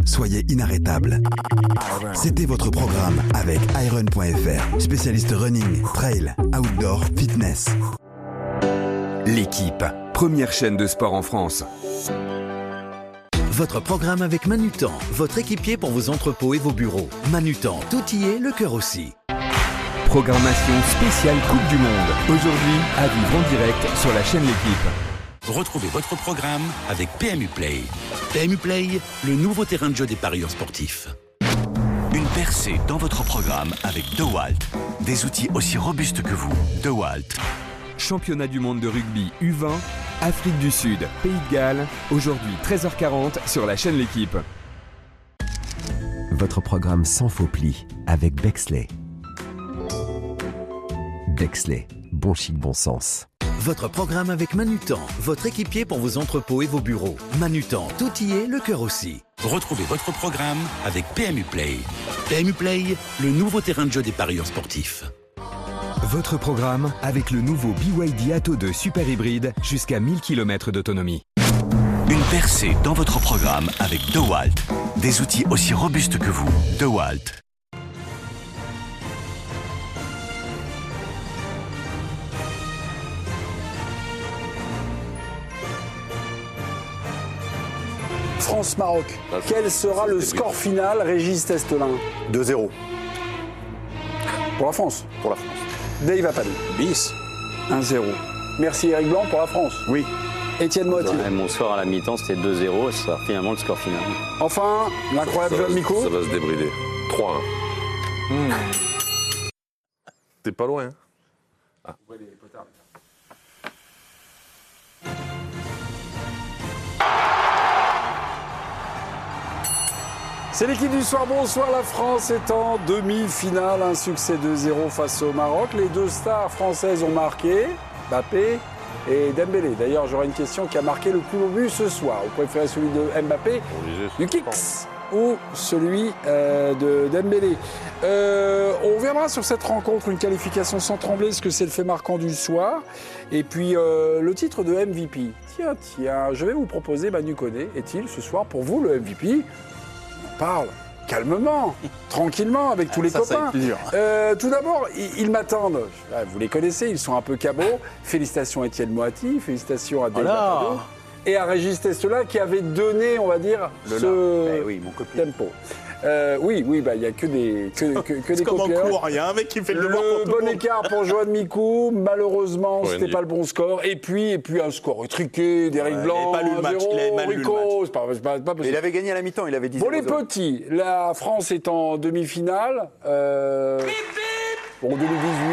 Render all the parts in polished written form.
Soyez inarrêtables. C'était votre programme avec Iron.fr, spécialiste running, trail, outdoor, fitness. L'équipe, première chaîne de sport en France. Votre programme avec Manutan, votre équipier pour vos entrepôts et vos bureaux. Manutan, tout y est, le cœur aussi. Programmation spéciale Coupe du Monde. Aujourd'hui, à vivre en direct sur la chaîne L'équipe. Retrouvez votre programme avec PMU Play. PMU Play, le nouveau terrain de jeu des parieurs sportifs. Une percée dans votre programme avec DeWalt. Des outils aussi robustes que vous. DeWalt. Championnat du monde de rugby U20, Afrique du Sud, Pays de Galles. Aujourd'hui, 13h40 sur la chaîne L'équipe. Votre programme sans faux plis avec Bexley. Bexley, bon chic, bon sens. Votre programme avec Manutan, votre équipier pour vos entrepôts et vos bureaux. Manutan, tout y est, le cœur aussi. Retrouvez votre programme avec PMU Play. PMU Play, le nouveau terrain de jeu des parieurs sportifs. Votre programme avec le nouveau BYD Atto 2 Super Hybride jusqu'à 1000 km d'autonomie. Une percée dans votre programme avec DeWalt. Des outils aussi robustes que vous. DeWalt. France-Maroc. Quel sera le score final, Régis Testelin? 2-0. Pour la France. Pour la France. Dave Appel. Bis. 1-0. Merci Eric Blanc pour la France. Oui. Étienne Moitié. Mon score à la mi-temps, c'était 2-0 et ce sera finalement le score final. Enfin, l'incroyable Johan Miko. Ça va se débrider. 3-1. T'es pas loin. Ah. C'est l'équipe du soir. Bonsoir, la France est en demi-finale. Un succès 2-0 face au Maroc. Les deux stars françaises ont marqué, Mbappé et Dembélé. D'ailleurs, j'aurais une question: qui a marqué le plus beau but ce soir? Vous préférez celui de Mbappé, du Kicks, ou celui de Dembélé? On reviendra sur cette rencontre, une qualification sans trembler, ce que c'est le fait marquant du soir. Et puis le titre de MVP. Tiens, je vais vous proposer Manu Koné. Est-il ce soir pour vous le MVP? Parle calmement, tranquillement, avec tous les copains. Tout d'abord, ils m'attendent. Vous les connaissez, ils sont un peu cabots. Félicitations à Étienne Moiti, félicitations à Dave Appel et à Régis Testelin qui avait donné, on va dire, ce tempo. Oui, il n'y a que des C'est comme en copieurs. cours, il y a un mec qui fait le devoir pour tout le bon monde. écart pour Johan Micou, malheureusement, c'était pas le bon score. Et puis un score étriqué d'Éric Blanc. Il n'avait pas lu le match. Il avait mal lu le match. C'est pas possible. Il avait gagné à la mi-temps, il avait 10 Pour les petits, la France est en demi-finale. Pour 2018,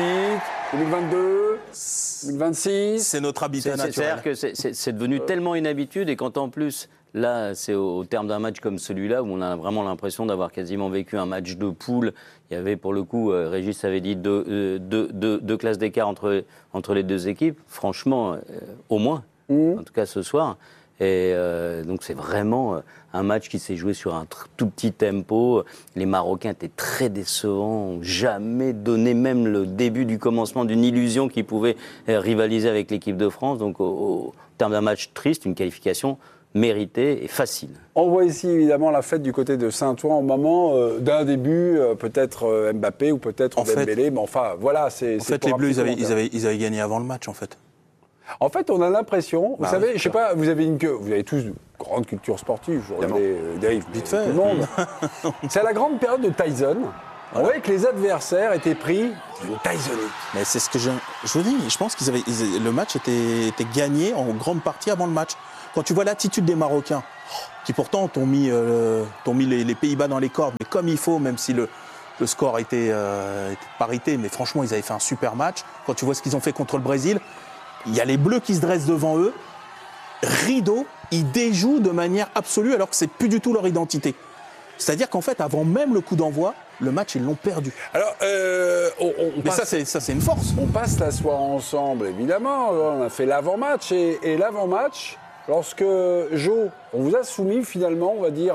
2022, 2026. C'est notre habitat naturel. C'est-à-dire que c'est devenu tellement une habitude, et quand en plus, là, c'est au terme d'un match comme celui-là, où on a vraiment l'impression d'avoir quasiment vécu un match de poule. Il y avait, pour le coup, Régis avait dit deux classes d'écart entre les deux équipes. Franchement, au moins, en tout cas ce soir. Et donc c'est vraiment un match qui s'est joué sur un tout petit tempo. Les Marocains étaient très décevants, n'ont jamais donné même le début du commencement d'une illusion qui pouvait rivaliser avec l'équipe de France. Donc au terme d'un match triste, une qualification méritée et facile. On voit ici évidemment la fête du côté de Saint-Ouen au moment d'un début, peut-être Mbappé ou peut-être Dembélé, mais enfin voilà. En fait, les Bleus, ils avaient gagné avant le match en fait. En fait, on a l'impression, vous savez, je sais pas, vous avez tous une grande culture sportive, je regardais Dave, vite fait, tout le monde. C'est à la grande période de Tyson. On voyait que les adversaires étaient pris d'une Tysonite. Mais c'est ce que je vous dis, je pense le match était gagné en grande partie avant le match. Quand tu vois l'attitude des Marocains, qui pourtant t'ont mis les Pays-Bas dans les cordes, mais comme il faut, même si le score était parité, mais franchement, ils avaient fait un super match. Quand tu vois ce qu'ils ont fait contre le Brésil, il y a les Bleus qui se dressent devant eux, rideau, ils déjouent de manière absolue alors que c'est plus du tout leur identité. C'est-à-dire qu'en fait, avant même le coup d'envoi, le match, ils l'ont perdu. Alors, mais ça, c'est une force. On passe la soirée ensemble, évidemment. On a fait l'avant-match. Et l'avant-match, lorsque Jo, on vous a soumis finalement, on va dire,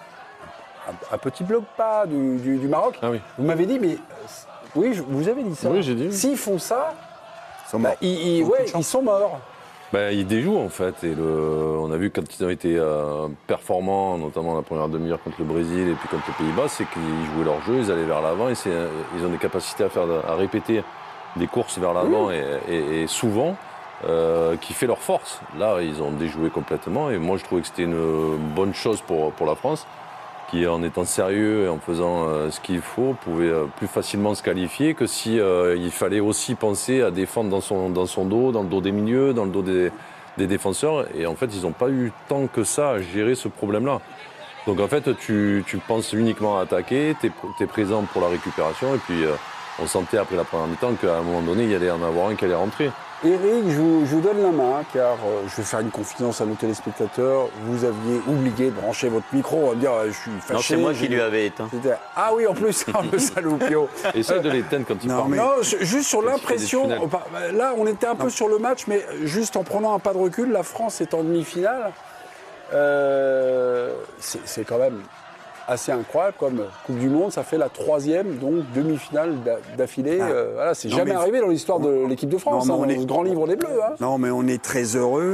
un petit bloc pas du Maroc. Ah oui. Vous m'avez dit, mais oui, vous avez dit ça. Oui, j'ai dit. S'ils font ça, Ils sont morts. ils sont morts. Ils déjouent en fait. Et on a vu quand ils ont été performants, notamment la première demi-heure contre le Brésil et puis contre les Pays-Bas, c'est qu'ils jouaient leur jeu, ils allaient vers l'avant et ils ont des capacités à répéter des courses vers l'avant et souvent qui fait leur force. Là, ils ont déjoué complètement et moi je trouvais que c'était une bonne chose pour la France qui, en étant sérieux et en faisant ce qu'il faut, pouvait plus facilement se qualifier que si il fallait aussi penser à défendre dans son dos, dans le dos des milieux, dans le dos des défenseurs. Et en fait, ils n'ont pas eu tant que ça à gérer ce problème-là. Donc en fait, tu penses uniquement à attaquer, tu es présent pour la récupération. Et puis, on sentait après la première mi-temps qu'à un moment donné, il y allait en avoir un qui allait rentrer. Eric, je vous donne la main, car je vais faire une confidence à nos téléspectateurs. Vous aviez oublié de brancher votre micro. On va me dire, je suis fâché. Non, c'est moi qui lui avais éteint. Ah oui, en plus, le saloupio. Essaye de l'éteindre quand il parle. Non, juste sur l'impression. Là, on était un peu sur le match, mais juste en prenant un pas de recul, la France est en demi-finale. C'est quand même assez incroyable comme Coupe du Monde. Ça fait la 3e donc demi-finale d'affilée. Voilà, c'est jamais arrivé dans l'histoire de l'équipe de France, dans le grand livre des Bleus. Non, mais on est très heureux.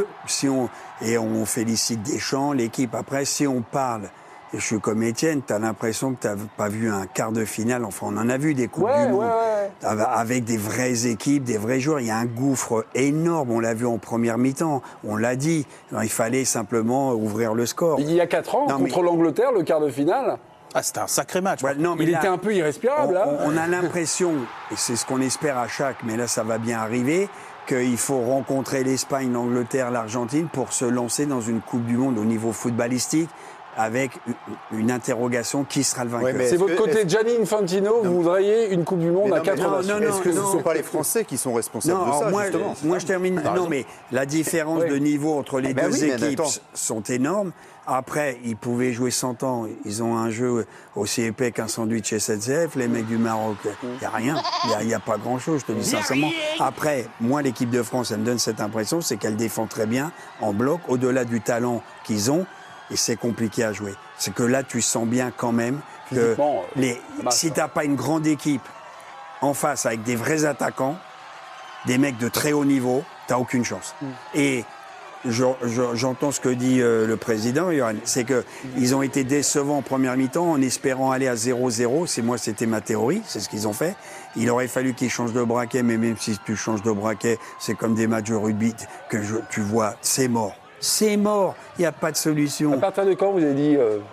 Et on félicite Deschamps, l'équipe. Après, si on parle, et je suis comme Étienne, tu as l'impression que tu n'as pas vu un quart de finale. Enfin, on en a vu des Coupes du Monde. Avec des vraies équipes, des vrais joueurs. Il y a un gouffre énorme. On l'a vu en première mi-temps. On l'a dit. Alors, il fallait simplement ouvrir le score. Il y a 4 ans, contre l'Angleterre, le quart de finale. C'était un sacré match. Il était un peu irrespirable. On a l'impression, et c'est ce qu'on espère à chaque, mais là, ça va bien arriver, qu'il faut rencontrer l'Espagne, l'Angleterre, l'Argentine pour se lancer dans une Coupe du Monde au niveau footballistique, avec une interrogation, qui sera le vainqueur. C'est votre côté Gianni Infantino, vous voudriez une Coupe du Monde à 4 ans. Est-ce que ce ne sont pas les Français qui sont responsables de ça, justement? Moi, je termine. Non, mais la différence de niveau entre les deux équipes sont énormes. Après, ils pouvaient jouer 100 ans. Ils ont un jeu aussi épais qu'un sandwich SNCF. Les mecs du Maroc, il n'y a rien. Il n'y a pas grand-chose, je te dis sincèrement. Après, moi, l'équipe de France, elle me donne cette impression, c'est qu'elle défend très bien, en bloc, au-delà du talent qu'ils ont. Et c'est compliqué à jouer. C'est que là, tu sens bien quand même que si tu n'as pas une grande équipe en face avec des vrais attaquants, des mecs de très haut niveau, tu n'as aucune chance. Et j'entends ce que dit le président, Johan, c'est qu'ils ont été décevants en première mi-temps en espérant aller à 0-0. C'était ma théorie, c'est ce qu'ils ont fait. Il aurait fallu qu'ils changent de braquet, mais même si tu changes de braquet, c'est comme des matchs de rugby que tu vois, c'est mort. C'est mort, il n'y a pas de solution. À partir de quand vous avez dit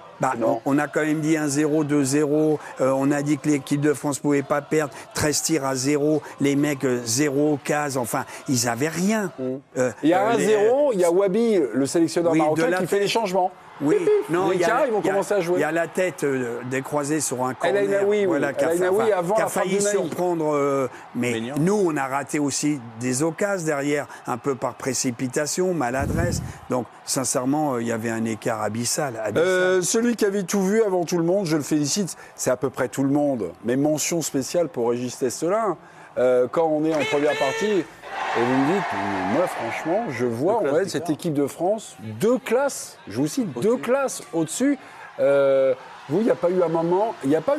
on a quand même dit 1-0, 2-0. On a dit que l'équipe de France ne pouvait pas perdre. 13 tirs à 0. Les mecs, 0 cases. Enfin, ils n'avaient rien. Il y a 1-0, il y a Wabi, le sélectionneur marocain, qui fait les changements. Oui, non, ils vont commencer à jouer. Il y a la tête décroisée sur un corner. Qui a failli surprendre. Mais nous, on a raté aussi des occasions derrière, un peu par précipitation, maladresse. Donc, sincèrement, il y avait un écart abyssal. Celui qui avait tout vu avant tout le monde, je le félicite. C'est à peu près tout le monde. Mais mention spéciale pour Régis Testelin. Quand on est en première partie, et vous me dites, moi franchement, je vois cette équipe de France, 2 classes, je vous cite, 2 classes au-dessus. Vous, il n'y a pas eu un moment...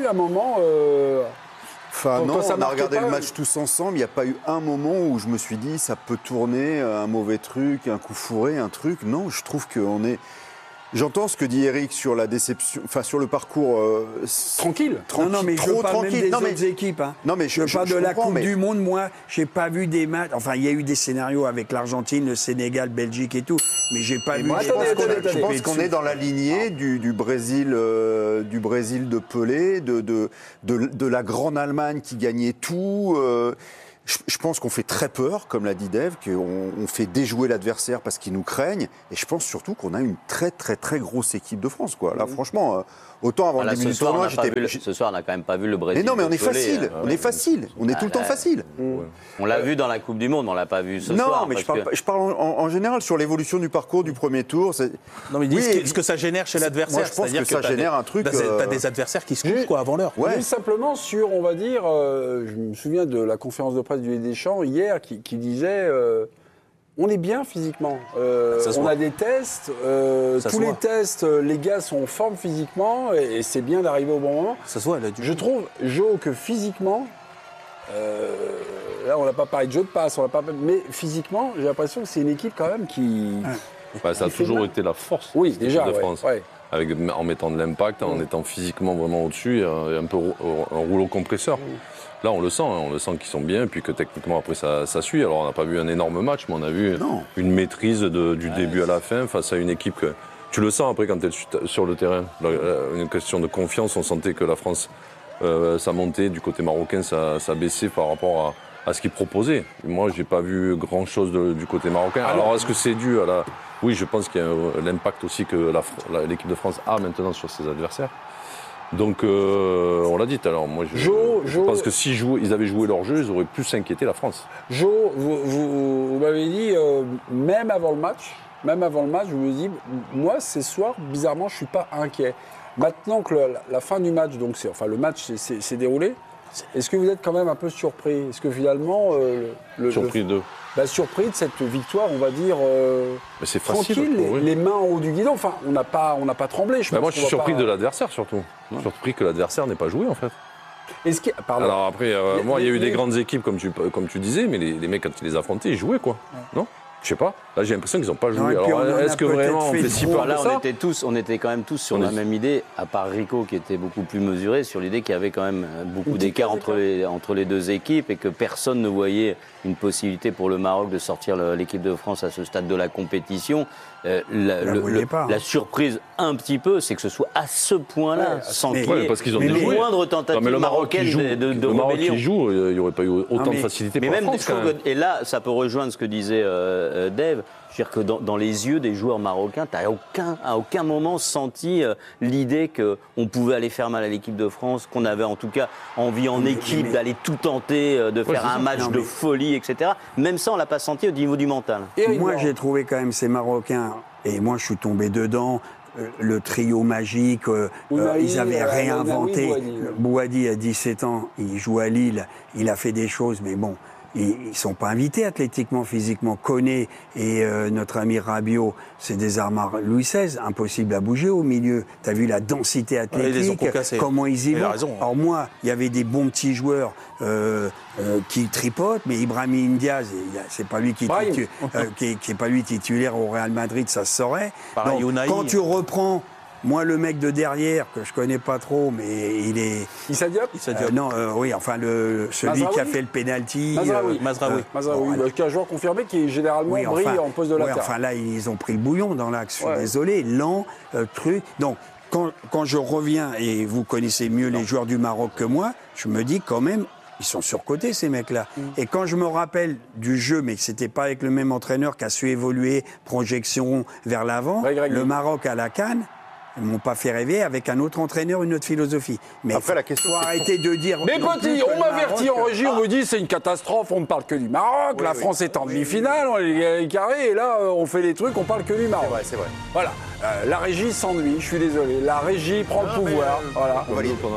non, on a regardé le match tous ensemble, il n'y a pas eu un moment où je me suis dit, ça peut tourner, un mauvais truc, un coup fourré, un truc. Non, je trouve qu'on est... J'entends ce que dit Eric sur la déception, sur le parcours tranquille. Non, mais je parle même des autres équipes. Non, mais je parle de la Coupe du Monde. Moi, j'ai pas vu des matchs. Enfin, il y a eu des scénarios avec l'Argentine, le Sénégal, Belgique et tout, mais j'ai pas vu. Je pense qu'on est dans la lignée du Brésil de Pelé, de la grande Allemagne qui gagnait tout. Je pense qu'on fait très peur, comme l'a dit Dave, qu'on fait déjouer l'adversaire parce qu'ils nous craignent. Et je pense surtout qu'on a une très, très, très grosse équipe de France, quoi. Là, franchement, autant avant le début du tournoi, ce soir, on n'a quand même pas vu le Brésil. Mais non, mais on est facile. On est facile. On est tout le temps facile. On l'a vu dans la Coupe du Monde, on l'a pas vu ce soir. Non, mais je parle en général sur l'évolution du parcours du premier tour. Non, mais ce que ça génère chez l'adversaire. Moi, je pense que ça génère un truc. T'as des adversaires qui se couchent avant l'heure. Ouais. Simplement sur, on va dire, je me souviens de la conférence de presse du Deschamps hier qui disait on est bien physiquement. On a des tests. Tous les tests, les gars sont en forme physiquement et c'est bien d'arriver au bon moment. Ça se voit, là, je trouve, Jo, que physiquement, là, on n'a pas parlé de jeu de passe, mais physiquement, j'ai l'impression que c'est une équipe quand même qui. Ça a toujours été la force déjà, de France. En mettant de l'impact, en étant physiquement vraiment au-dessus, et un peu un rouleau compresseur. Là, on le sent qu'ils sont bien, puis que techniquement, après, ça suit. Alors, on n'a pas vu un énorme match, mais on a vu une maîtrise du début à la fin face à une équipe que... Tu le sens après quand tu es sur le terrain. Une question de confiance, on sentait que la France, ça montait, du côté marocain, ça baissait par rapport à ce qu'ils proposaient. Moi, je n'ai pas vu grand-chose du côté marocain. Alors, est-ce que c'est dû à la... Oui, je pense qu'il y a l'impact aussi que l'équipe de France a maintenant sur ses adversaires. Donc, on l'a dit tout à l'heure. Moi, je pense que s'ils avaient joué leur jeu, ils auraient pu s'inquiéter la France. Jo, vous m'avez dit, même avant le match, je me dis, moi, ce soir, bizarrement, je ne suis pas inquiet. Maintenant que la fin du match, donc le match s'est déroulé, est-ce que vous êtes quand même un peu surpris? Est-ce que finalement... surpris de cette victoire, on va dire, c'est tranquille, les mains en haut du guidon. Enfin, on n'a pas tremblé. Moi, je suis surpris de l'adversaire, surtout. Surpris que l'adversaire n'ait pas joué, en fait. Alors après, il y a eu des grandes équipes, comme tu disais, mais les mecs, quand ils les affrontaient, ils jouaient, quoi. Non ? Je sais pas. Là, j'ai l'impression qu'ils n'ont pas joué. Alors, est-ce que vraiment on fait si peur que ça ? On était quand même tous sur la même idée, à part Rico qui était beaucoup plus mesuré, sur l'idée qu'il y avait quand même beaucoup d'écart entre les deux équipes et que personne ne voyait une possibilité pour le Maroc de sortir l'équipe de France à ce stade de la compétition. La surprise un petit peu, c'est que ce soit à ce point-là, sans qu'il y ait une moindre tentative marocaine de rébellion. Le Maroc qui joue, il n'y aurait pas eu autant de facilité pour la France. Et là, ça peut rejoindre ce que disait Dave. C'est-à-dire que dans les yeux des joueurs marocains, tu n'as à aucun moment senti l'idée qu'on pouvait aller faire mal à l'équipe de France, qu'on avait en tout cas envie en équipe d'aller tout tenter, de faire un match de folie, etc. Même ça, on ne l'a pas senti au niveau du mental. Moi, j'ai trouvé quand même ces Marocains, et moi je suis tombé dedans, le trio magique, ils avaient réinventé. Bouhaddi a 17 ans, il joue à Lille, il a fait des choses, mais bon... Ils ne sont pas invités athlétiquement, physiquement. Koné et notre ami Rabiot, c'est des armes Louis XVI, impossible à bouger au milieu. Tu as vu la densité athlétique, comment ils y vont. Alors moi, il y avait des bons petits joueurs qui tripotent, mais Ibrahim Diaz, c'est pas lui qui est pas lui titulaire au Real Madrid, ça se saurait. Donc, quand tu reprends... Moi, le mec de derrière, que je connais pas trop, mais il est... Issa Diop celui qui a fait le penalty. Mazraoui. Qui est un joueur confirmé qui généralement brille en poste de latéral. Enfin là, ils ont pris le bouillon dans l'axe. Je suis désolé, lent, truc. Donc, quand je reviens, et vous connaissez mieux les joueurs du Maroc que moi, je me dis quand même, ils sont surcotés, ces mecs-là. Et quand je me rappelle du jeu, mais que c'était pas avec le même entraîneur qui a su évoluer, projection vers l'avant, le Maroc à la CAN, ils ne m'ont pas fait rêver avec un autre entraîneur, une autre philosophie. Mais après, la question, faut arrêter de dire... Mais petit, on m'avertit en régie, on me dit c'est une catastrophe, on ne parle que du Maroc, la France est en demi-finale, on est carré, et là, on fait les trucs, on parle que du Maroc. C'est vrai. Voilà. La régie s'ennuie, je suis désolé. La régie prend le pouvoir. Voilà.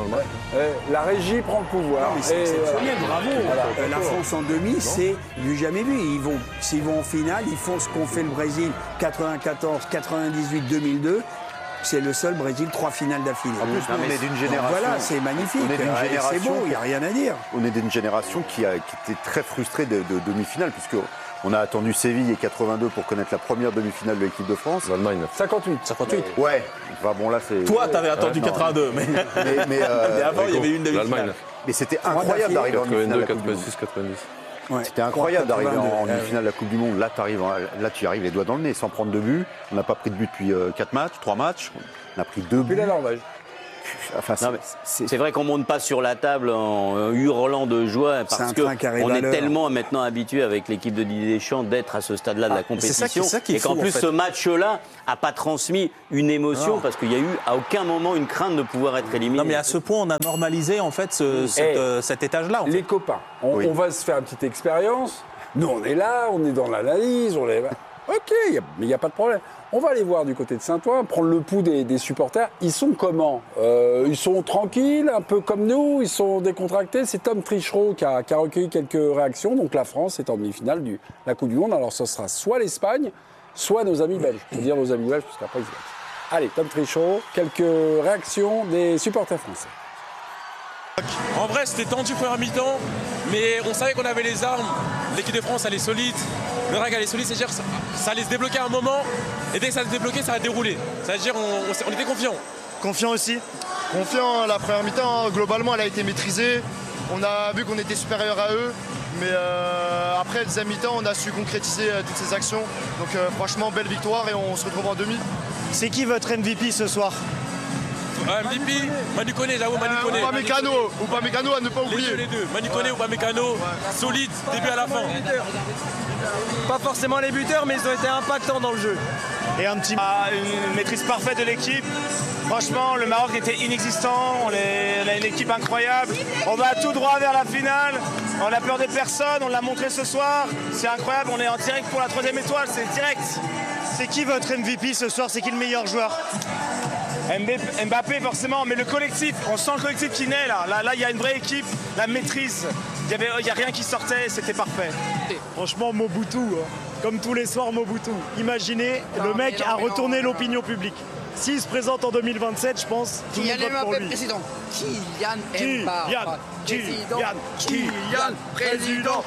La régie prend le pouvoir. C'est exceptionnel, bravo. La France en demi, c'est du jamais vu. S'ils vont en finale, ils font ce qu'ont fait le Brésil 94, 98, 2002. C'est le seul Brésil, 3 finales d'affilée. En plus, on est d'une génération. Voilà, c'est magnifique. On est d'une génération. C'est beau, il n'y a rien à dire. On est d'une génération qui était très frustrée de demi-finale, puisque on a attendu Séville et 82 pour connaître la première demi-finale de l'équipe de France. L'Allemagne. 58. Ouais. Enfin, bon, là, c'est. Toi, t'avais attendu 82, mais avant, il y avait une demi-finale. Mais c'était incroyable d'arriver en demi-finale. 86, 90. Ouais. C'était incroyable d'arriver en demi-finale de la Coupe du Monde. Là, tu y arrives les doigts dans le nez, sans prendre de but. On n'a pas pris de but depuis 3 matchs. On a pris 2 buts. Puis la Norvège. Enfin, c'est vrai qu'on ne monte pas sur la table en hurlant de joie parce qu'on est tellement maintenant habitué avec l'équipe de Didier Deschamps d'être à ce stade-là de la compétition et qu'en plus ce match-là n'a pas transmis une émotion parce qu'il y a eu à aucun moment une crainte de pouvoir être éliminé. Non mais à ce point on a normalisé en fait cet étage-là. Les copains, on va se faire une petite expérience. Nous on est là, on est dans l'analyse, ok, mais il n'y a pas de problème. On va aller voir du côté de Saint-Ouen, prendre le pouls des supporters. Ils sont comment ? Ils sont tranquilles, un peu comme nous, ils sont décontractés. C'est Tom Trichereau qui a recueilli quelques réactions. Donc la France est en demi-finale de la Coupe du Monde. Alors ce sera soit l'Espagne, soit nos amis belges. Je peux dire nos amis belges parce qu'après ils se battent. Allez, Tom Trichereau, quelques réactions des supporters français. En vrai, c'était tendu première mi-temps. Mais on savait qu'on avait les armes. L'équipe de France, elle est solide. Le RAC, elle est solide. C'est-à-dire que ça allait se débloquer à un moment. Et dès que ça se débloquait, ça a déroulé. C'est-à-dire on était confiants. Confiant aussi. Confiant, la première mi-temps, globalement, elle a été maîtrisée. On a vu qu'on était supérieur à eux. Mais après, la deuxième mi-temps, on a su concrétiser toutes ces actions. Donc franchement, belle victoire et on se retrouve en demi. C'est qui votre MVP ce soir? MVP, Manu Koné, j'avoue, Manu Koné. Upamecano à ne pas oublier. Les deux. Manu Koné, Upamecano, solide, début à la fin. Pas forcément les buteurs, mais ils ont été impactants dans le jeu. Et une maîtrise parfaite de l'équipe. Franchement, le Maroc était inexistant. On a une équipe incroyable. On va tout droit vers la finale. On a peur de personne. On l'a montré ce soir. C'est incroyable. On est en direct pour la 3e étoile. C'est direct. C'est qui votre MVP ce soir? C'est qui le meilleur joueur? Mbappé forcément, mais le collectif, on sent le collectif qui naît là. Là, il y a une vraie équipe, la maîtrise. Il n'y a rien qui sortait, c'était parfait. Franchement, Mobutu, comme tous les soirs, Mobutu. Imaginez, le mec a retourné l'opinion publique. S'il se présente en 2027, je pense tout le monde vote pour lui. Président. Kylian président.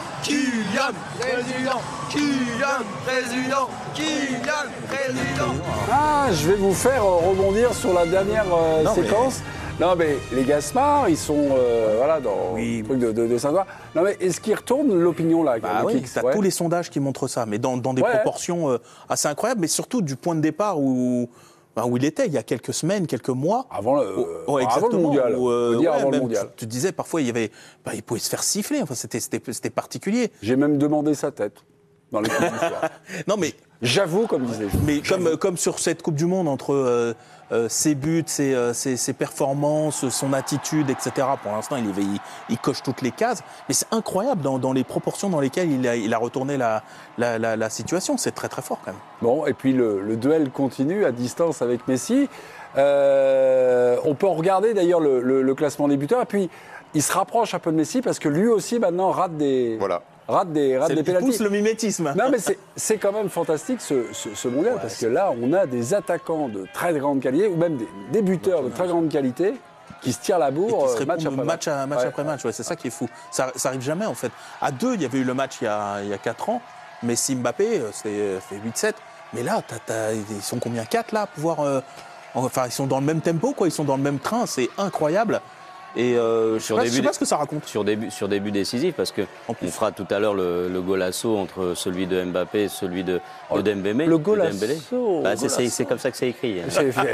Ah, je vais vous faire rebondir sur la dernière séquence. Non, mais les Gaspard, ils sont dans le truc de Saint-Ouen. Non, mais est-ce qu'ils retournent l'opinion là? Oui, tu as tous les sondages qui montrent ça, mais dans des proportions assez incroyables, mais surtout du point de départ où il était il y a quelques semaines, quelques mois. Avant le mondial. Avant le mondial. Tu disais parfois il pouvait se faire siffler. Enfin, c'était particulier. J'ai même demandé sa tête dans les coups d'histoire. Non mais j'avoue, comme disait. Mais comme sur cette Coupe du Monde entre ses buts, ses performances, son attitude, etc. Pour l'instant, il coche toutes les cases. Mais c'est incroyable dans les proportions dans lesquelles il a retourné la situation. C'est très très fort quand même. Bon, et puis le duel continue à distance avec Messi. On peut regarder d'ailleurs le classement des buteurs. Et puis, il se rapproche un peu de Messi parce que lui aussi maintenant rate des pénaltys. Il pousse le mimétisme. Non, mais c'est quand même fantastique ce mondial parce que là, on a des attaquants de très grande qualité ou même des buteurs de très grande qualité qui se tirent la bourre match après match. Ouais, c'est ça qui est fou. Ça arrive jamais en fait. À 2, il y avait eu le match il y a 4 ans. Messi Mbappé, c'était 8-7. Mais là, ils sont combien? 4 là à pouvoir. Enfin, ils sont dans le même tempo, quoi. Ils sont dans le même train. C'est incroyable. Et je sais pas ce que ça raconte. Sur début décisif, parce qu'on fera tout à l'heure le golasso entre celui de Mbappé et celui de Dembélé. Le golasso c'est comme ça que c'est écrit.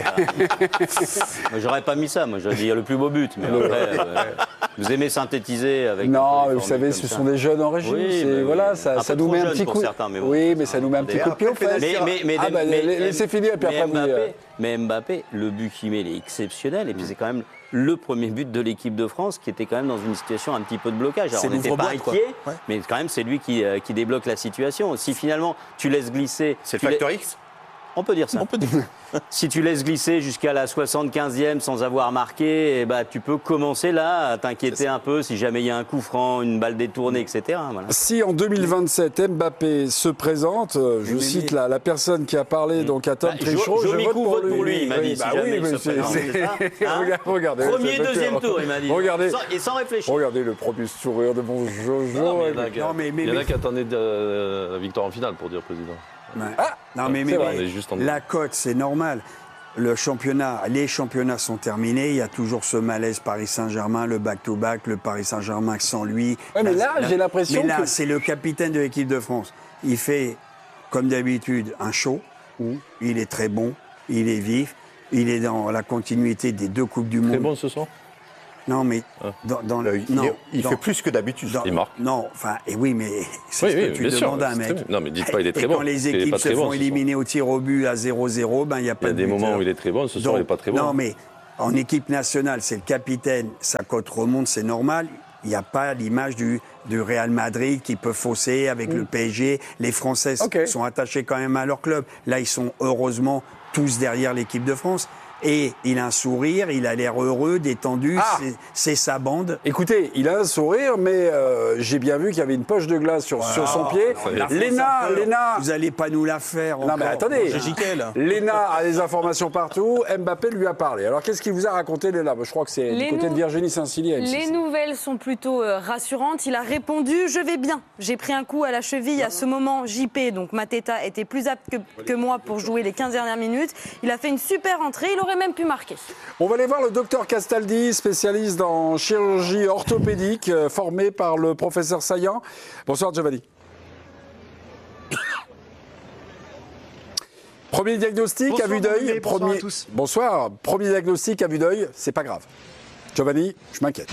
Moi, j'aurais pas mis ça, moi j'aurais dit le plus beau but. Mais après, vous aimez synthétiser avec... Non, vous savez, ce sont des jeunes en régie. Ça nous met un petit coup... Oui, mais ça nous met un petit coup de pied aux fesses. Laissez finir, et puis après... Mais Mbappé, le but qu'il met, il est exceptionnel. Et puis c'est quand même le premier but de l'équipe de France qui était quand même dans une situation un petit peu de blocage. Alors on n'était pas inquiet, mais quand même c'est lui qui débloque la situation. Si finalement tu laisses glisser... C'est le facteur X ? On peut dire ça. Si tu laisses glisser jusqu'à la 75e sans avoir marqué, tu peux commencer là à t'inquiéter un peu si jamais il y a un coup franc, une balle détournée, etc. Voilà. Si en 2027 Mbappé se présente, je cite la personne qui a parlé donc à Tom Trichot, je vote pour lui. Il m'a dit regardez. Premier, deuxième tour, il m'a dit. Regardez. Et sans réfléchir. Regardez le premier sourire de mon Jojo. Il y en a qui attendaient la victoire en finale pour dire président. Non mais la cote, c'est normal. Les championnats sont terminés. Il y a toujours ce malaise Paris Saint-Germain, le back-to-back, le Paris Saint-Germain sans lui. Mais là, j'ai l'impression que c'est le capitaine de l'équipe de France. Il fait, comme d'habitude, un show. Il est très bon, il est vif, il est dans la continuité des 2 Coupes du Monde. Très bon ce soir. Non, mais il fait plus que d'habitude. Il marque. Non, mais c'est ce que tu demandes à un mec. Non, mais dites pas il est très bon. Quand les équipes se font éliminer au tir au but à 0-0, il n'y a pas de Il y a des moments où il est très bon, ce soir il n'est pas très bon. Non, mais en équipe nationale, c'est le capitaine, sa cote remonte, c'est normal. Il n'y a pas l'image du Real Madrid qui peut fausser avec le PSG. Les Français sont attachés quand même à leur club. Là, ils sont heureusement tous derrière l'équipe de France. Et il a un sourire, il a l'air heureux, détendu, c'est sa bande. Écoutez, il a un sourire, mais j'ai bien vu qu'il y avait une poche de glace sur son pied. Léna, vous allez pas nous la faire encore. Non mais attendez, Léna a des informations partout, Mbappé lui a parlé. Alors qu'est-ce qu'il vous a raconté, Léna? Je crois que c'est du côté de Virginie Saint-Cyr. Les nouvelles sont plutôt rassurantes. Il a répondu « Je vais bien. J'ai pris un coup à la cheville. À ce moment, JP, donc Mateta, était plus apte que moi pour jouer les 15 dernières minutes. Il a fait une super entrée. Il aurait même pu marquer. » On va aller voir le docteur Castaldi, spécialiste en chirurgie orthopédique, formé par le professeur Saillant. Bonsoir Giovanni. Premier diagnostic à vue d'œil. Bonsoir à tous. Bonsoir. Premier diagnostic à vue d'œil, c'est pas grave. Giovanni, je m'inquiète.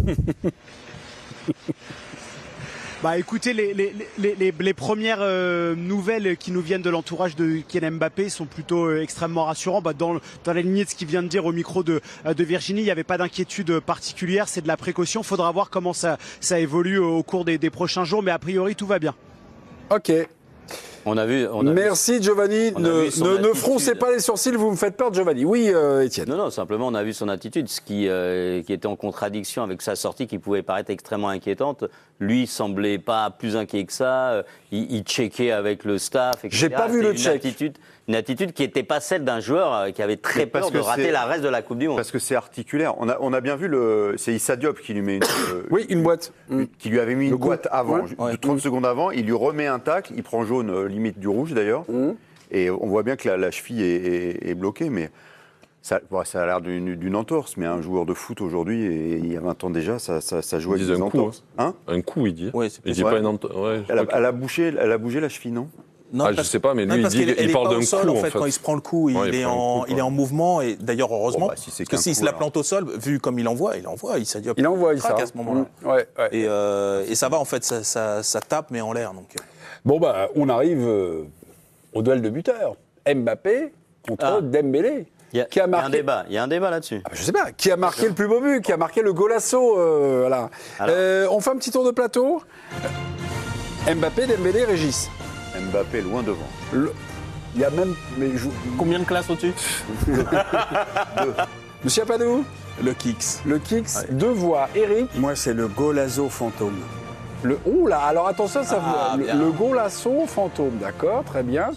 Bah écoutez, les premières nouvelles qui nous viennent de l'entourage de Kylian Mbappé sont plutôt extrêmement rassurantes. Bah, dans la lignée de ce qu'il vient de dire au micro de Virginie, il n'y avait pas d'inquiétude particulière, c'est de la précaution. Il faudra voir comment ça évolue au cours des prochains jours, mais a priori tout va bien. Ok. Merci Giovanni. Ne froncez pas les sourcils, vous me faites peur Giovanni. Oui, Étienne. Non, simplement on a vu son attitude, ce qui était en contradiction avec sa sortie qui pouvait paraître extrêmement inquiétante. Lui semblait pas plus inquiet que ça, il checkait avec le staff, etc. J'ai pas vu le check. Une attitude qui n'était pas celle d'un joueur qui avait très peur de rater la reste de la Coupe du Monde. Parce que c'est articulaire. On a bien vu, c'est Issa Diop qui lui met une boîte. Qui lui avait mis une boîte avant, 30 secondes avant. Il lui remet un tacle, il prend jaune, limite du rouge d'ailleurs. Et on voit bien que la cheville est bloquée. Mais ça a l'air d'une entorse. Mais un joueur de foot aujourd'hui, et il y a 20 ans déjà, ça joue avec des entorses. Un coup, il dit. Ouais, il dit pas une entorse. Ouais, elle a bougé la cheville, non? Non, je sais pas, mais lui, il parle d'un coup. En fait, quand il se prend le coup, il est en mouvement, et d'ailleurs, heureusement, parce que s'il se la plante au sol, vu comme il envoie, Issa Diop. Il envoie Issa à ce moment-là. Et ça va, en fait, ça tape, mais en l'air. Donc. Bon, on arrive au duel de buteurs. Mbappé contre Dembélé. Il y a un débat là-dessus. Je sais pas. Qui a marqué le plus beau but? Qui a marqué le golasso voilà. On fait un petit tour de plateau. Mbappé, Dembélé, Régis. Mbappé loin devant. Il y a même. Combien de classes au-dessus? Deux. Monsieur Apadou? Le Kix. Le Kix, deux voix. Eric? Moi, c'est le Golasso fantôme. Oula, alors attention, le Golasso fantôme, d'accord, très bien.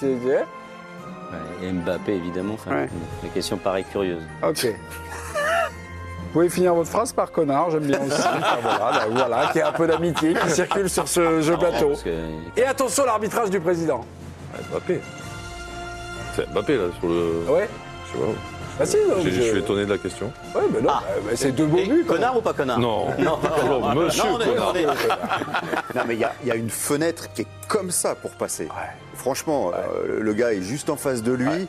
Et Mbappé, évidemment, la question paraît curieuse. Ok. Vous pouvez finir votre phrase par connard, j'aime bien aussi. Voilà, qu'il y a un peu d'amitié qui circule sur ce jeu plateau. Et attention, l'arbitrage du président. Mbappé. C'est Mbappé, là, sur le... Ouais. Je sais pas. Bah si, je suis étonné de la question. Oui, mais non, c'est deux beaux buts. Connard ou pas connard? Non, monsieur connard. Non, mais il y a une fenêtre qui est comme ça pour passer. Ouais. Franchement, le gars est juste en face de lui. Ouais.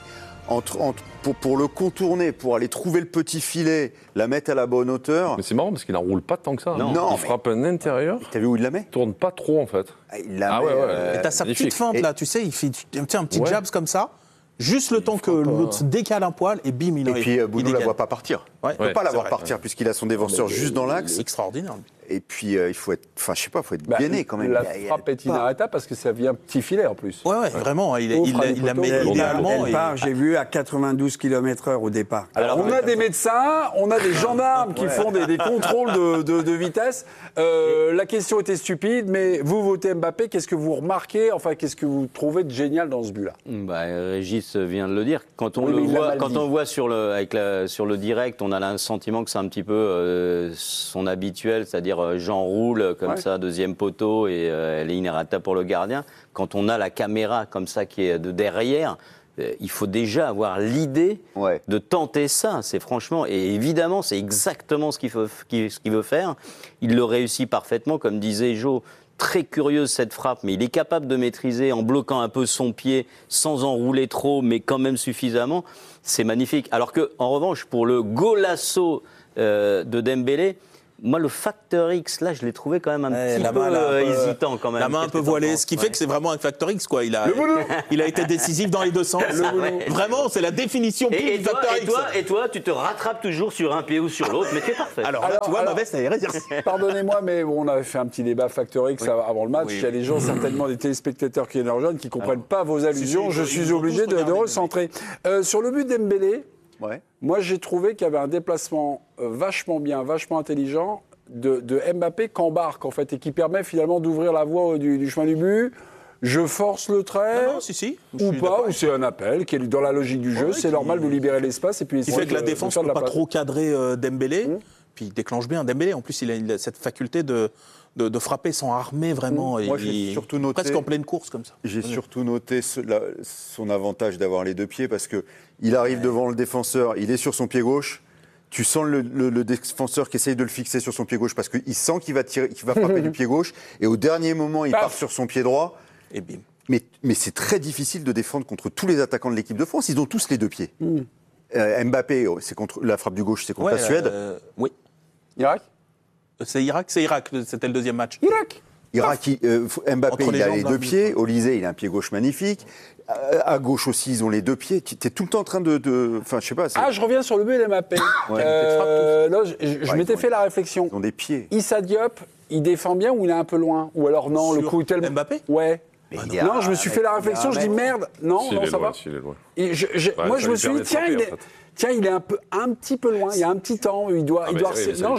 Pour le contourner, pour aller trouver le petit filet, la mettre à la bonne hauteur. Mais c'est marrant parce qu'il n'enroule pas tant que ça. Non, il frappe un intérieur. T'as vu où il la met? Il tourne pas trop en fait. Il la met. Et t'as sa petite feinte là, tu sais, il fait un petit jabs comme ça. Juste le temps que l'autre se décale un poil et bim, il arrive. Et puis Boudou ne la voit pas partir. Il ne peut pas la voir partir puisqu'il a son défenseur juste dans l'axe. C'est extraordinaire. Et puis il faut être, je sais pas, faut être gainé quand même. La frappe est inarrêtable parce que ça vient petit filet en plus. Ouais, vraiment, il la met idéalement. Elle part, j'ai vu, à 92 km/h au départ. Alors on a des médecins, on a des gendarmes qui font des contrôles de vitesse. La question était stupide, mais vous votez Mbappé, qu'est-ce que vous remarquez, enfin qu'est-ce que vous trouvez de génial dans ce but-là? Régis vient de le dire. Quand on le voit sur le direct, on a le sentiment que c'est un petit peu son habituel, c'est-à-dire j'enroule comme ça, deuxième poteau, et elle est inarrêtable pour le gardien. Quand on a la caméra comme ça qui est de derrière, il faut déjà avoir l'idée de tenter ça. C'est franchement, et évidemment, c'est exactement ce qu'il veut faire. Il le réussit parfaitement, comme disait Jo. Très curieuse cette frappe, mais il est capable de maîtriser en bloquant un peu son pied, sans enrouler trop, mais quand même suffisamment. C'est magnifique. Alors que, en revanche, pour le golasso de Dembélé, moi, le facteur X, là, je l'ai trouvé quand même un petit peu hésitant. Quand même. La main un peu voilée, ce qui fait que c'est vraiment un facteur X, quoi. Il a été décisif dans les deux sens. Vraiment, c'est la définition pile du facteur X. Et toi, tu te rattrapes toujours sur un pied ou sur l'autre, mais tu es parfait. Alors là, tu vois, ma veste, elle est réservée. Pardonnez-moi, mais on avait fait un petit débat facteur X avant le match. Il y a des gens, certainement des téléspectateurs qui nous rejoignent, qui ne comprennent pas vos allusions. Je suis obligé de recentrer. Sur le but d'Embélé, Moi, j'ai trouvé qu'il y avait un déplacement vachement bien, vachement intelligent de Mbappé qu'embarque, en fait, et qui permet finalement d'ouvrir la voie du chemin du but. Je force le trait, ou pas, ou c'est un appel qui est dans la logique du jeu. C'est normal de libérer l'espace et puis il fait que la défense ne peut pas trop cadrer Dembélé. Puis il déclenche bien Dembélé. En plus, il a cette faculté de frapper sans armer vraiment. Moi, j'ai surtout noté, presque en pleine course comme ça. J'ai surtout noté son avantage d'avoir les deux pieds parce qu'il arrive devant le défenseur, il est sur son pied gauche. Tu sens le défenseur qui essaye de le fixer sur son pied gauche parce qu'il sent qu'il va frapper du pied gauche. Et au dernier moment, il part sur son pied droit. Et bim. Mais c'est très difficile de défendre contre tous les attaquants de l'équipe de France. Ils ont tous les deux pieds. Mbappé, c'est contre la frappe du gauche, c'est contre la Suède. Oui. Irak. C'est Irak, c'était le deuxième match. Irak, Mbappé, il a les deux pieds. Olysée, il a un pied gauche magnifique. À gauche aussi, ils ont les deux pieds. Tu es tout le temps en train de... Enfin, je sais pas. Je reviens sur le but d'Mbappé. Là, je m'étais fait la réflexion. Ils ont des pieds. Issa Diop, il défend bien ou il est un peu loin? Ou alors non, le coup est tellement... Mbappé? Ouais. Non, je me suis fait la réflexion, je dis merde. Non, ça va. Moi, je me suis dit, tiens, il est un petit peu loin, il y a un petit temps, il doit... Non,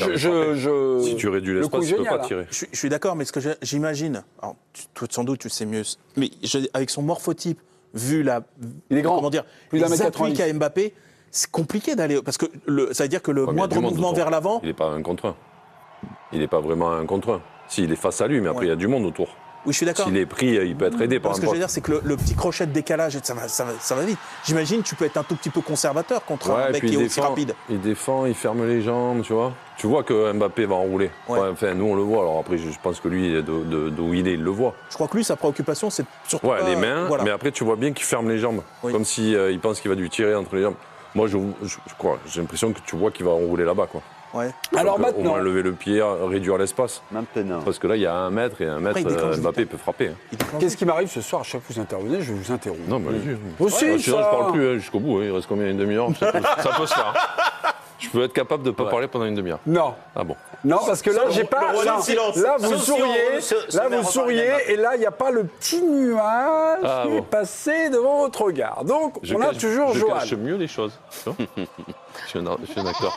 si tu réduis l'espace, tu ne peux pas tirer. Je suis d'accord, mais ce que j'imagine, toi sans doute tu sais mieux, mais avec son morphotype, vu il est grand, comment dire, les appuis qu'a Mbappé, c'est compliqué d'aller... Parce que ça veut dire que le moindre mouvement vers l'avant... Il n'est pas un contre un. Il n'est pas vraiment un contre un. Si, il est face à lui, mais après, il y a du monde autour. Oui, je suis d'accord. S'il est pris, il peut être aidé par un pote. Ce que je veux dire, c'est que le petit crochet de décalage, ça va vite. J'imagine tu peux être un tout petit peu conservateur contre un mec qui est aussi rapide. Il défend, il ferme les jambes, tu vois. Tu vois que Mbappé va enrouler. Enfin, nous, on le voit. Alors après, je pense que lui, d'où il est, il le voit. Je crois que lui, sa préoccupation, c'est surtout les mains, mais après, tu vois bien qu'il ferme les jambes. Comme s'il pense qu'il va lui tirer entre les jambes. Moi, je crois, j'ai l'impression que tu vois qu'il va enrouler là-bas, quoi. Alors donc, maintenant, au moins lever le pied, réduire l'espace. Maintenant. Parce que là, il y a 1 mètre et 1 mètre, Mbappé peut frapper. Qu'est-ce qui m'arrive ce soir? À chaque fois que vous intervenez, je vais vous interrompre. Non, mais allez-y. Aussi, sinon, je parle plus jusqu'au bout. Il reste combien? Une demi-heure? Ça peut se faire. Je peux être capable de ne pas parler pendant une demi-heure. Non. Ah bon? Non, parce que là, j'ai pas. Là, vous souriez, et là, il n'y a pas le petit nuage qui est passé devant votre regard. Donc, on a toujours Johan. Je cache mieux les choses. Je suis un acteur.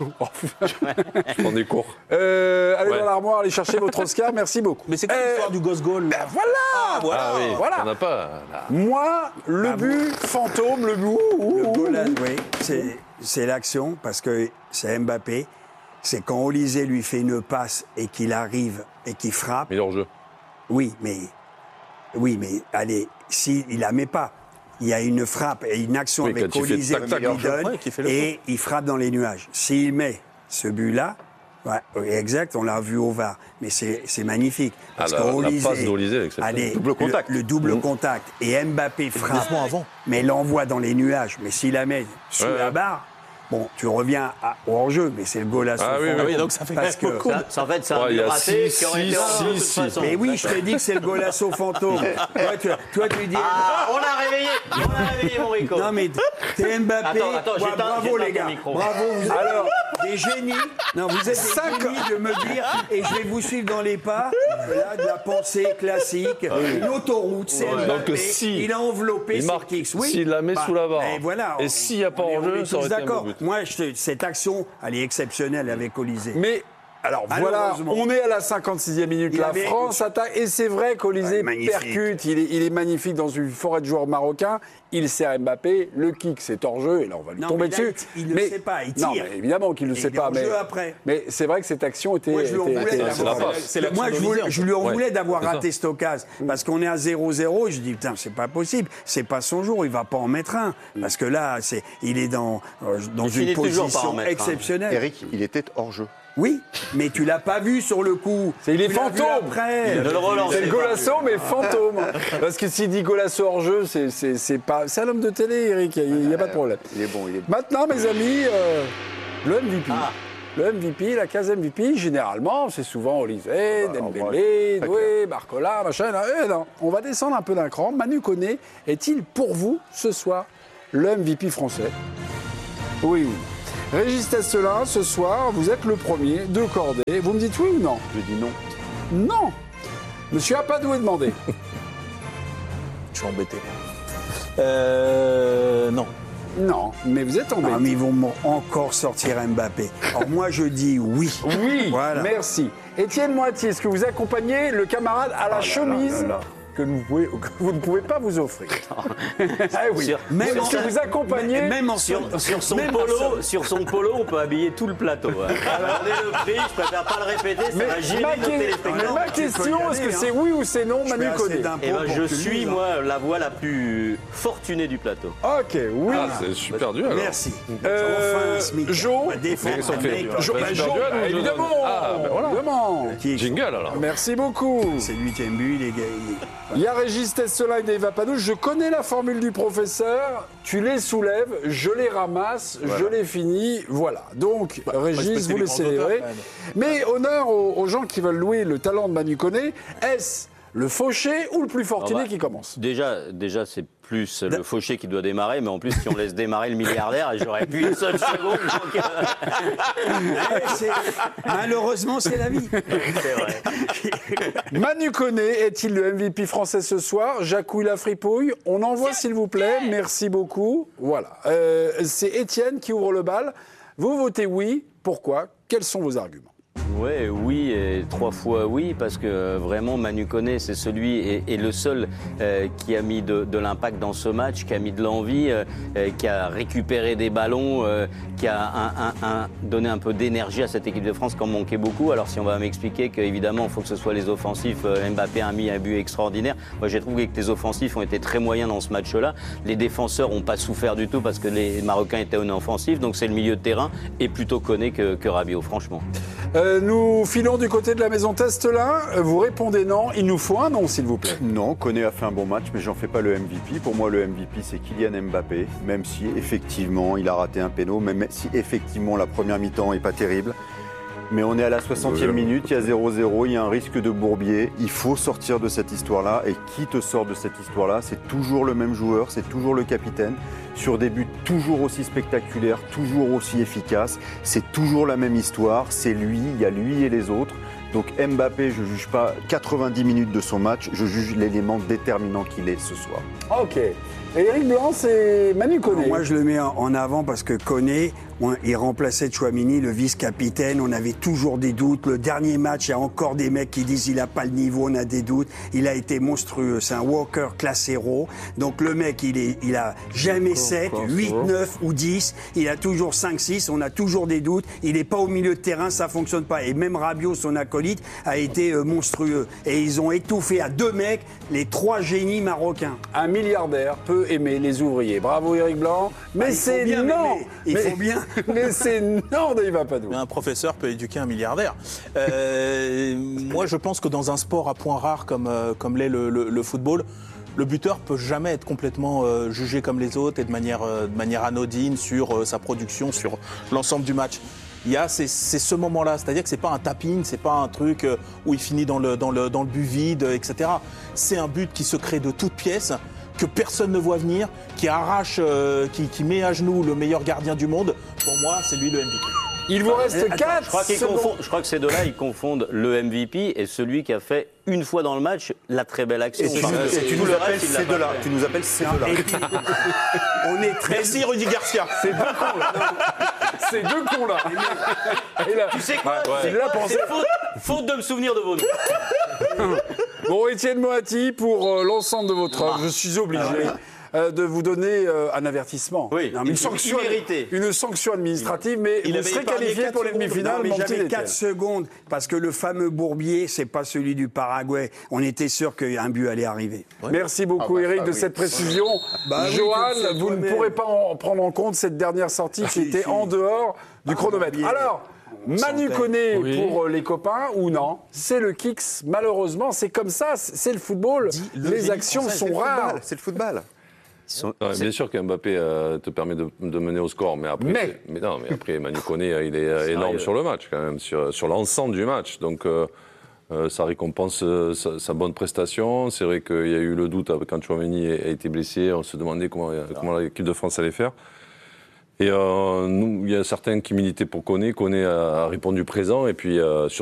Je prends des cours. Allez dans l'armoire, allez chercher votre Oscar. Merci beaucoup. Mais c'est quoi l'histoire du gosse goal? Voilà. Voilà. On n'a pas. Moi, le but fantôme, le but. Le goal, oui, c'est l'action parce que c'est Mbappé. C'est quand Olysée lui fait une passe et qu'il arrive et qu'il frappe. Mais hors-jeu. Oui, mais allez, s'il la met pas, il y a une frappe et une action avec Olysée qui lui donne et il frappe dans les nuages. S'il met ce but-là, exact, on l'a vu au VAR, mais c'est magnifique. Parce la passe d'Olysée, double contact. Le double contact et Mbappé frappe, mais l'envoie dans les nuages. Mais s'il la met sous la barre. Bon, tu reviens au hors-jeu, mais c'est le goal à son fond. Oui, donc ça fait beaucoup. En fait, c'est un but raté qui aurait été hors de toute façon. Mais oui, je t'ai dit que c'est le golasso fantôme. Toi, tu dis... on a réveillé mon Rico. Non, mais t'es Mbappé. Attends, bravo, les gars. Bravo, vous êtes alors des génies. Non, vous êtes des génies de me dire, et je vais vous suivre dans les pas, là, de la pensée classique, une autoroute, c'est Mbappé. Donc, il a enveloppé ses kicks. S'il la met sous la barre. Et s'il n'y a pas hors-jeu, ça aurait été un beau but. Moi, cette action, elle est exceptionnelle avec Olysée. Mais, alors voilà, on est à la 56e minute. La France attaque. Et c'est vrai qu'Olysée percute. Il est magnifique dans une forêt de joueurs marocains. Il sert Mbappé. Le kick, c'est hors-jeu. Et là, on va lui tomber dessus. Il ne le sait pas. Il tire. Non, mais évidemment qu'il ne le sait pas. Mais c'est vrai que cette action était. Moi, je lui en voulais d'avoir raté cette occasion. Parce qu'on est à 0-0. Je dis, putain, c'est pas possible. C'est pas son jour. Il va pas en mettre un. Parce que là, il est dans une position exceptionnelle. Eric, il était hors-jeu. Oui, mais tu l'as pas vu sur le coup. Il est fantôme. C'est le golasso, mais fantôme. Parce que s'il dit golasso hors jeu, c'est pas. C'est un homme de télé, Eric. Il n'y a pas de problème. Il est bon. Maintenant, mes amis, le MVP. Le MVP, la case MVP, généralement, c'est souvent Olysée, Dembélé, Doué, Barcola, machin. Non, on va descendre un peu d'un cran. Manu Koné est-il pour vous ce soir le MVP français? Oui. Régis Tesselin, ce soir, vous êtes le premier de cordée. Vous me dites oui ou non? Je dis non. Non. Monsieur Apadou est demandé. Je suis embêté. Non. Non, mais vous êtes embêté. Ah, mais ils vont encore sortir Mbappé. Alors moi, je dis oui. Oui, voilà. Merci. Étienne Moitié, est-ce que vous accompagnez le camarade à la chemise que vous ne pouvez pas vous offrir? Ah oui. Même si vous accompagnez... Sur son polo, on peut habiller tout le plateau. Alors, le prix, je préfère pas le répéter, ça va gêner nos téléspectateurs. Ma question, est-ce que c'est oui ou c'est non, Manu Koné? Je suis, moi, la voix la plus fortunée du plateau. Ok, oui. Ah, c'est super dur. Alors. Merci. Jo, évidemment. Ah, ben voilà. Évidemment. Jingle, alors. Merci beaucoup. C'est le 8e but, les gars. Il y a Régis Testolin et Eva Panouche. Je connais la formule du professeur. Tu les soulèves, je les ramasse, je les finis. Voilà. Donc, Régis, vous les célébrez. Mais honneur aux gens qui veulent louer le talent de Manu Koné. Est-ce le fauché ou le plus fortuné qui commence? Déjà, c'est plus le fauché qui doit démarrer, mais en plus, si on laisse démarrer le milliardaire, j'aurais pu une seule seconde. Malheureusement, c'est la vie. C'est vrai. Manu Koné est-il le MVP français ce soir? Jacouille la fripouille. On envoie, s'il vous plaît. Merci beaucoup. Voilà. C'est Étienne qui ouvre le bal. Vous votez oui. Pourquoi? Quels sont vos arguments? Ouais, oui, et 3 fois oui, parce que vraiment Manu Koné, c'est celui et le seul qui a mis de l'impact dans ce match, qui a mis de l'envie, qui a récupéré des ballons, qui a donné un peu d'énergie à cette équipe de France qui en manquait beaucoup. Alors si on va m'expliquer qu'évidemment il faut que ce soit les offensifs, Mbappé a mis un but extraordinaire. Moi j'ai trouvé que les offensifs ont été très moyens dans ce match-là. Les défenseurs n'ont pas souffert du tout parce que les Marocains étaient offensifs, donc c'est le milieu de terrain et plutôt Koné que Rabiot, franchement. Nous filons du côté de la maison Testolin. Vous répondez non. Il nous faut un non, s'il vous plaît. Non, Koné a fait un bon match, mais j'en fais pas le MVP. Pour moi, le MVP, c'est Kylian Mbappé, même si effectivement il a raté un péno, même si effectivement la première mi-temps est pas terrible. Mais on est à la 60e minute, il y a 0-0, il y a un risque de bourbier. Il faut sortir de cette histoire-là. Et qui te sort de cette histoire-là? C'est toujours le même joueur, c'est toujours le capitaine. Sur des buts toujours aussi spectaculaires, toujours aussi efficaces. C'est toujours la même histoire. C'est lui, il y a lui et les autres. Donc Mbappé, je ne juge pas 90 minutes de son match, je juge l'élément déterminant qu'il est ce soir. Ok. Et Eric Blanc, c'est Manu Koné. Moi, je le mets en avant parce que Koné, il remplaçait Tchouaméni, le vice-capitaine. On avait toujours des doutes. Le dernier match, il y a encore des mecs qui disent il n'a pas le niveau, on a des doutes. Il a été monstrueux. C'est un walker classe héros. Donc le mec, il a jamais 7, 8, 9 ou 10. Il a toujours 5, 6. On a toujours des doutes. Il n'est pas au milieu de terrain, ça fonctionne pas. Et même Rabiot, son acolyte, a été monstrueux. Et ils ont étouffé à 2 mecs les 3 génies marocains. Un milliardaire peut aimer les ouvriers. Bravo Eric Blanc. Mais c'est non. Il faut bien. Mais c'est non, Dave Papadou. Un professeur peut éduquer un milliardaire. Moi, je pense que dans un sport à points rares comme l'est le football, le buteur peut jamais être complètement jugé comme les autres et de manière anodine sur sa production, sur l'ensemble du match. C'est ce moment-là, c'est-à-dire que c'est pas un tap-in, c'est pas un truc où il finit dans le but vide, etc. C'est un but qui se crée de toutes pièces, que personne ne voit venir, qui arrache, qui met à genoux le meilleur gardien du monde. Pour moi, c'est lui le MVP. Il vous reste 4 secondes. Je crois que ces deux-là, ils confondent le MVP et celui qui a fait une fois dans le match la très belle action. Tu nous appelles ces deux-là. Tu nous appelles ces deux-là. On est très... Merci Rudy Garcia. Ces deux cons-là. Ces deux cons-là. Tu sais quoi, c'est faute de me souvenir de vos noms. Bon, Étienne Moati, pour l'ensemble de votre œuvre, je suis obligé de vous donner un avertissement. Oui, une sanction administrative, mais vous serez qualifié pour les demi-finales. Mais j'avais 4 secondes, parce que le fameux Bourbier, c'est pas celui du Paraguay. On était sûr qu'un but allait arriver. Ouais. Merci beaucoup, Eric, de cette précision. Johan, vous ne pourrez pas en prendre en compte cette dernière sortie qui était en dehors du chronomètre. Alors, Manu Koné pour les copains ou non? C'est le kicks, malheureusement. C'est comme ça, c'est le football. Les actions sont rares. C'est le football. Bien sûr qu'Mbappé te permet de mener au score, mais après, après Manu Koné, il est énorme sur le match quand même, sur l'ensemble du match. Donc ça récompense sa bonne prestation. C'est vrai qu'il y a eu le doute quand Tchouaméni a été blessé. On se demandait comment l'équipe de France allait faire. Et nous, il y a certains qui militaient pour Koné. Koné a répondu présent. Et puis sur